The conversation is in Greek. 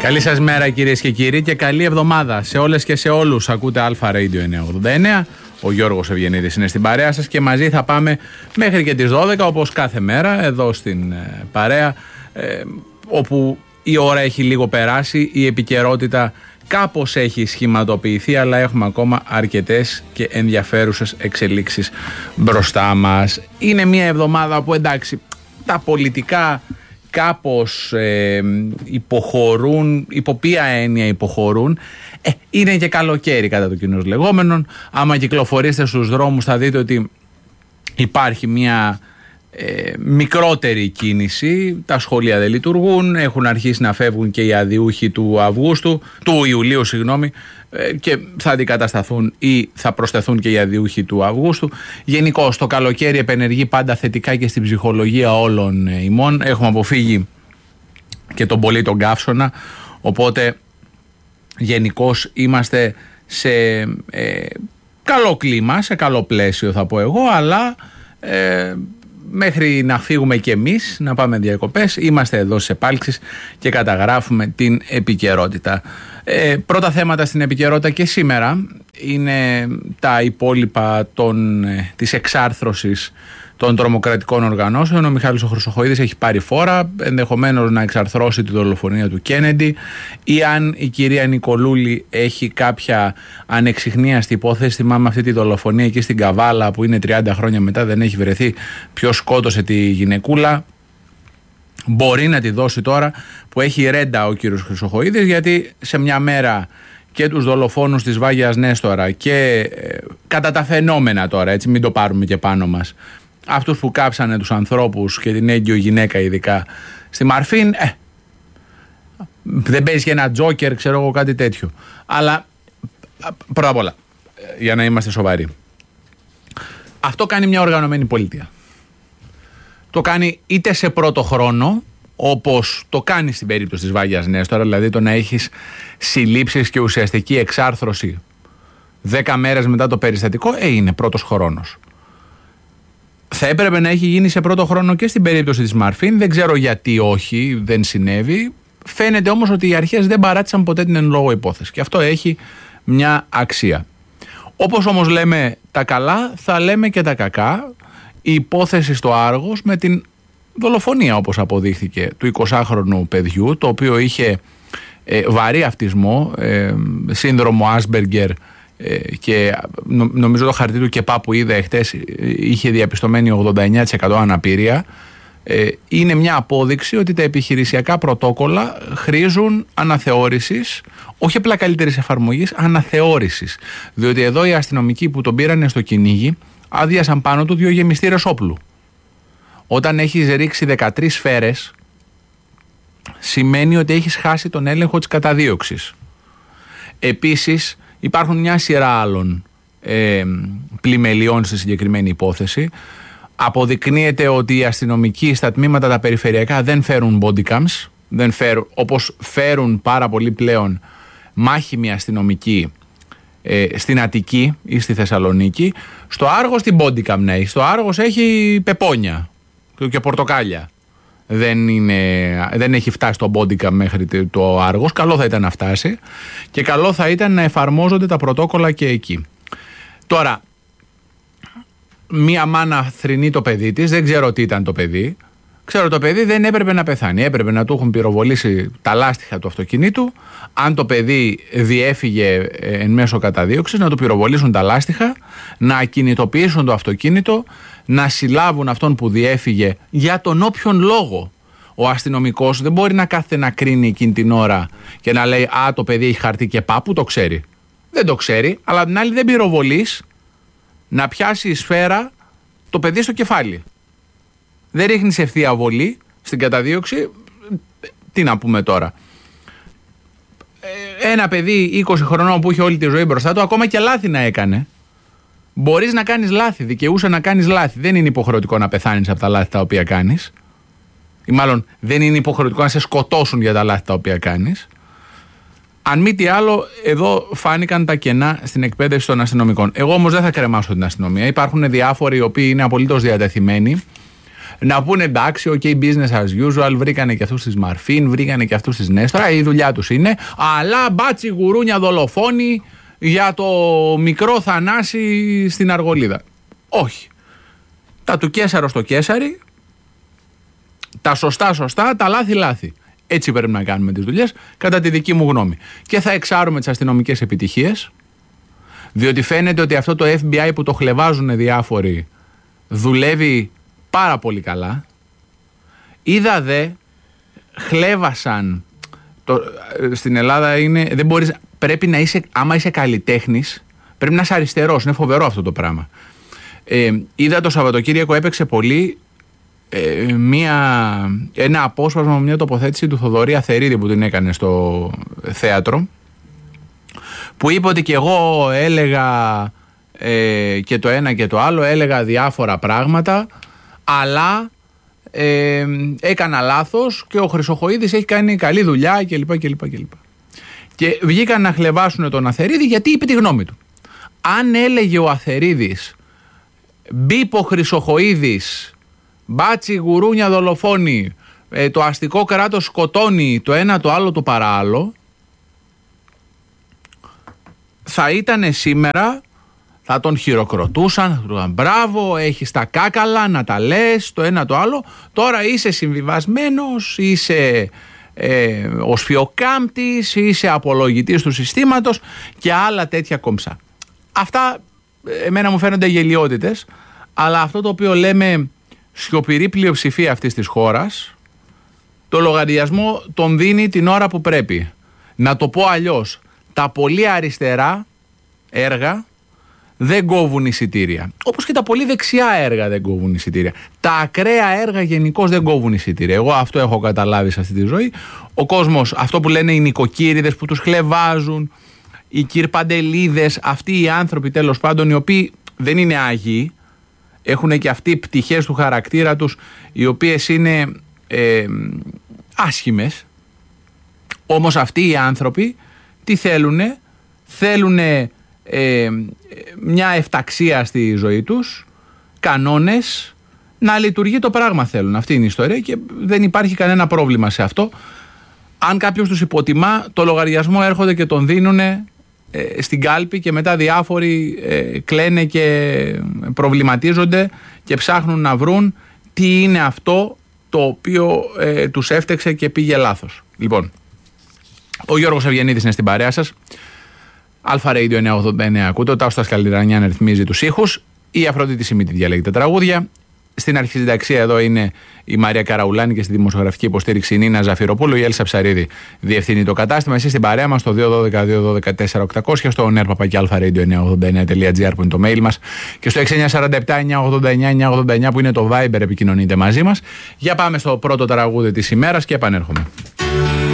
Καλή σας μέρα κυρίες και κύριοι και καλή εβδομάδα σε όλες και σε όλους. Ακούτε Αλφα Radio 989. Ο Γιώργος Ευγενίδης είναι στην παρέα σας και μαζί θα πάμε μέχρι και τις 12 όπως κάθε μέρα εδώ στην παρέα, όπου η ώρα έχει λίγο περάσει, η επικαιρότητα κάπως έχει σχηματοποιηθεί, αλλά έχουμε ακόμα αρκετές και ενδιαφέρουσες εξελίξεις μπροστά μας. Είναι μια εβδομάδα που εντάξει, τα πολιτικά κάπως υποχωρούν. Υπό ποια έννοια υποχωρούν? Είναι και καλοκαίρι κατά το κοινός λεγόμενον. Άμα κυκλοφορήσετε στους δρόμους θα δείτε ότι υπάρχει μια μικρότερη κίνηση. Τα σχολεία δεν λειτουργούν, έχουν αρχίσει να φεύγουν και οι αδειούχοι του Ιουλίου, και θα αντικατασταθούν ή θα προσθεθούν και οι αδειούχοι του Αυγούστου. Γενικώς το καλοκαίρι επενεργεί πάντα θετικά και στην ψυχολογία όλων ημών. Έχουμε αποφύγει και τον πολύ τον καύσωνα, οπότε γενικώς είμαστε σε καλό κλίμα, σε καλό πλαίσιο θα πω εγώ, αλλά μέχρι να φύγουμε κι εμείς, να πάμε διακοπές, είμαστε εδώ σε επάλξεις και καταγράφουμε την επικαιρότητα. Πρώτα θέματα στην επικαιρότητα και σήμερα είναι τα υπόλοιπα της εξάρθρωσης των τρομοκρατικών οργανώσεων. Ο Μιχάλης ο Χρυσοχοΐδης έχει πάρει φόρα, ενδεχομένως να εξαρθρώσει τη δολοφονία του Κέννεντι, ή αν η κυρία Νικολούλη έχει κάποια ανεξιχνίαστη υπόθεση. Θυμάμαι αυτή τη δολοφονία εκεί στην Καβάλα που είναι 30 χρόνια μετά, δεν έχει βρεθεί ποιος σκότωσε τη γυναικούλα. Μπορεί να τη δώσει τώρα που έχει ρέντα ο κύριος Χρυσοχοΐδης, γιατί σε μια μέρα και τους δολοφόνους της Βάγιας Νέστορα και κατά τα φαινόμενα τώρα, έτσι μην το πάρουμε και πάνω μας, αυτούς που κάψανε τους ανθρώπους και την έγκυο γυναίκα ειδικά στη Μαρφίν, δεν παίζει και ένα τζόκερ, ξέρω εγώ, κάτι τέτοιο. Αλλά πρώτα απ' όλα, για να είμαστε σοβαροί, αυτό κάνει μια οργανωμένη πολιτεία. Το κάνει είτε σε πρώτο χρόνο, όπως το κάνει στην περίπτωση της Βάγιας Νέστορα, δηλαδή το να έχεις συλλήψεις και ουσιαστική εξάρθρωση 10 μέρες μετά το περιστατικό, είναι πρώτος χρόνος. Θα έπρεπε να έχει γίνει σε πρώτο χρόνο και στην περίπτωση της Μαρφίν, δεν ξέρω γιατί όχι, δεν συνέβη. Φαίνεται όμως ότι οι αρχές δεν παράτησαν ποτέ την εν λόγω υπόθεση και αυτό έχει μια αξία. Όπως όμως λέμε τα καλά, θα λέμε και τα κακά. Η υπόθεση στο Άργος με την δολοφονία, όπως αποδείχθηκε, του 20χρονου παιδιού, το οποίο είχε βαρύ αυτισμό, σύνδρομο Άσπεργκερ, και νομίζω το χαρτί του ΚΕΠΑ που είδα εχθές είχε διαπιστωμένη 89% αναπηρία. Είναι μια απόδειξη ότι τα επιχειρησιακά πρωτόκολλα χρήζουν αναθεώρησης, όχι απλά καλύτερης εφαρμογής, αναθεώρησης. Διότι εδώ οι αστυνομικοί που τον πήρανε στο κυνήγι άδειασαν πάνω του 2 γεμιστήρες όπλου. Όταν έχεις ρίξει 13 σφαίρες, σημαίνει ότι έχεις χάσει τον έλεγχο της καταδίωξης. Επίσης υπάρχουν μια σειρά άλλων πλημελιών στη συγκεκριμένη υπόθεση. Αποδεικνύεται ότι οι αστυνομικοί στα τμήματα τα περιφερειακά δεν φέρουν body cams, όπως φέρουν πάρα πολύ πλέον μάχημοι αστυνομικοί στην Αττική ή στη Θεσσαλονίκη. Στο Άργος την bodycam, ναι. Στο Άργος έχει πεπόνια και πορτοκάλια. Δεν έχει φτάσει το bodycam μέχρι το Άργος. Καλό θα ήταν να φτάσει και καλό θα ήταν να εφαρμόζονται τα πρωτόκολλα και εκεί. Τώρα, μία μάνα θρηνεί το παιδί της, δεν ξέρω τι ήταν το παιδί. Ξέρω το παιδί δεν έπρεπε να πεθάνει. Έπρεπε να του έχουν πυροβολήσει τα λάστιχα του αυτοκινήτου. Αν το παιδί διέφυγε εν μέσω καταδίωξης, να του πυροβολήσουν τα λάστιχα, να ακινητοποιήσουν το αυτοκίνητο, να συλλάβουν αυτόν που διέφυγε για τον όποιον λόγο. Ο αστυνομικός δεν μπορεί να κάθεται να κρίνει εκείνη την ώρα και να λέει «Α, το παιδί έχει χαρτί και πάπου», το ξέρει. Δεν το ξέρει, αλλά απ' την άλλη δεν πυροβολείς να πιάσει η σφαίρα το παιδί στο κεφάλι. Δεν ρίχνεις ευθεία βολή στην καταδίωξη. Τι να πούμε τώρα. Ένα παιδί 20 χρονών που είχε όλη τη ζωή μπροστά του, ακόμα και λάθη να έκανε. Μπορείς να κάνεις λάθη, δικαιούσε να κάνεις λάθη. Δεν είναι υποχρεωτικό να πεθάνεις από τα λάθη τα οποία κάνεις. Ή μάλλον δεν είναι υποχρεωτικό να σε σκοτώσουν για τα λάθη τα οποία κάνεις. Αν μη τι άλλο, εδώ φάνηκαν τα κενά στην εκπαίδευση των αστυνομικών. Εγώ όμως δεν θα κρεμάσω την αστυνομία. Υπάρχουν διάφοροι οι οποίοι είναι απολύτως διατεθειμένοι Να πούνε εντάξει, ok, business as usual, βρήκανε και αυτούς της Μαρφίν, βρήκανε και αυτούς της Νέστρα, η δουλειά τους είναι, αλλά μπάτσι γουρούνια δολοφόνοι για το μικρό Θανάση στην Αργολίδα. Όχι. Τα του Κέσαρο στο Κέσαρι, τα σωστά, τα λάθη. Έτσι πρέπει να κάνουμε τις δουλειές, κατά τη δική μου γνώμη. Και θα εξάρουμε τις αστυνομικές επιτυχίες, διότι φαίνεται ότι αυτό το FBI που το χλεβάζουν διάφοροι δουλεύει πάρα πολύ καλά. Είδα δε, χλέβασαν, στην Ελλάδα είναι, δεν μπορείς, πρέπει να είσαι, άμα είσαι καλλιτέχνης, πρέπει να είσαι αριστερός, είναι φοβερό αυτό το πράγμα. Είδα το Σαββατοκύριακο έπαιξε πολύ ένα απόσπασμα με μια τοποθέτηση του Θοδωρή Αθερίδη που την έκανε στο θέατρο, που είπε ότι και εγώ έλεγα και το ένα και το άλλο, έλεγα διάφορα πράγματα, αλλά έκανα λάθος και ο Χρυσοχοΐδης έχει κάνει καλή δουλειά κλπ. Και βγήκαν να χλεβάσουν τον Αθερίδη γιατί είπε τη γνώμη του. Αν έλεγε ο Αθερίδης μπίπο Χρυσοχοΐδης, μπάτσι γουρούνια δολοφόνη, το αστικό κράτος σκοτώνει το ένα το άλλο το παράλληλο, θα ήταν σήμερα, θα τον χειροκροτούσαν, θα του λέγαν μπράβο, έχεις τα κάκαλα να τα λες, το ένα το άλλο. Τώρα είσαι συμβιβασμένος, είσαι ο σφιοκάμπτης, είσαι απολογητής του συστήματος και άλλα τέτοια κομψά. Αυτά εμένα μου φαίνονται γελιότητες, αλλά αυτό το οποίο λέμε σιωπηρή πλειοψηφία αυτής της χώρας, το λογαριασμό τον δίνει την ώρα που πρέπει. Να το πω αλλιώς, τα πολύ αριστερά έργα δεν κόβουν εισιτήρια. Όπως και τα πολύ δεξιά έργα δεν κόβουν εισιτήρια. Τα ακραία έργα γενικώς δεν κόβουν εισιτήρια. Εγώ αυτό έχω καταλάβει σε αυτή τη ζωή. Ο κόσμος, αυτό που λένε οι νοικοκύριδες που τους χλεβάζουν, οι κυρπαντελίδες, αυτοί οι άνθρωποι τέλος πάντων, οι οποίοι δεν είναι άγιοι, έχουν και αυτοί πτυχές του χαρακτήρα τους, οι οποίες είναι άσχημες. Όμως αυτοί οι άνθρωποι τι θέλουνε? Θέλουνε μια εφταξία στη ζωή τους, κανόνες, να λειτουργεί το πράγμα θέλουν. Αυτή είναι η ιστορία και δεν υπάρχει κανένα πρόβλημα σε αυτό. Αν κάποιος τους υποτιμά, το λογαριασμό έρχονται και τον δίνουνε στην κάλπη και μετά διάφοροι κλαίνε και προβληματίζονται και ψάχνουν να βρουν τι είναι αυτό το οποίο τους έφτεξε και πήγε λάθος. Λοιπόν, ο Γιώργος Ευγενίδης είναι στην παρέα σας. Αλφα Radio 989 ακούτε, ο Τάσος Τασκαλιρανιάν ρυθμίζει τους ήχους, η Αφροδίτη Σιμίτη διαλέγει τα τραγούδια. Στην αρχισυνταξία εδώ είναι η Μαρία Καραουλάνη και στη δημοσιογραφική υποστήριξη η Νίνα Ζαφυροπούλου, η Έλσα Ψαρίδη διευθύνει το κατάστημα. Εσείς στην παρέα μας στο 212-212-4800, στο nerpapaki-alpha-radio989.gr που είναι το mail μας και στο 6947-989-989 που είναι το Viber, επικοινωνείτε μαζί μας. Για πάμε στο πρώτο τραγούδι της ημέρας και επανέρχομαι.